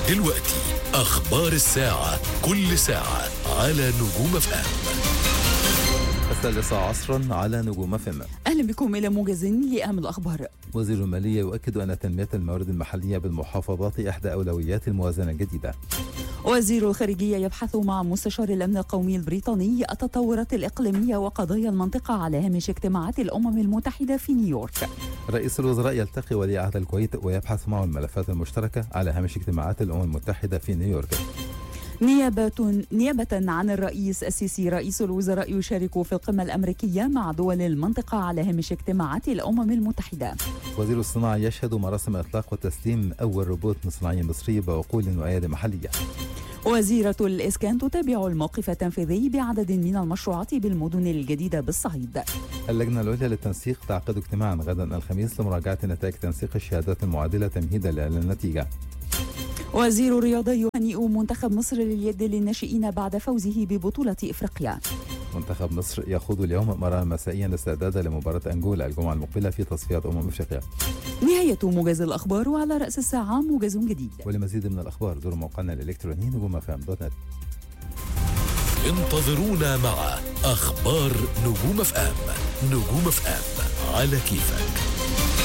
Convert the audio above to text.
دلوقتي أخبار الساعة، كل ساعة على نجوم FM. 9 عصرا على نجوم FM. أهلا بكم إلى موجز لأهم الأخبار. وزير المالية يؤكد أن تنمية الموارد المحلية بالمحافظات إحدى أولويات الموازنة الجديدة. وزير الخارجية يبحث مع مستشار الأمن القومي البريطاني التطورات الإقليمية وقضايا المنطقة على هامش اجتماعات الأمم المتحدة في نيويورك. رئيس الوزراء يلتقي ولي عهد الكويت ويبحث معه الملفات المشتركة على هامش اجتماعات الأمم المتحدة في نيويورك. نيابة عن الرئيس السيسي، رئيس الوزراء يشارك في القمة الأمريكية مع دول المنطقة على هامش اجتماعات الأمم المتحدة. وزير الصناعة يشهد مراسم إطلاق وتسليم أول روبوت صناعي مصري بعقول وأيادي محلية. وزيرة الإسكان تتابع الموقف التنفيذي بعدد من المشروعات بالمدن الجديدة بالصعيد. اللجنة العليا للتنسيق تعقد اجتماعا غدا الخميس لمراجعة نتائج تنسيق الشهادات المعادلة تمهيدا للنتيجة. وزير الرياضة يهنئ منتخب مصر لليد للناشئين بعد فوزه ببطولة إفريقيا. منتخب مصر يخوض اليوم مرة مسائيا استعدادا لمباراة أنجولا الجمعة المقبلة في تصفيات أفريقيا. نهاية موجز الأخبار، وعلى رأس الساعة موجز جديد. ولمزيد من الأخبار زوروا موقعنا الإلكتروني نجوم.fm.net. انتظرونا مع أخبار نجوم FM. نجوم FM على كيفك.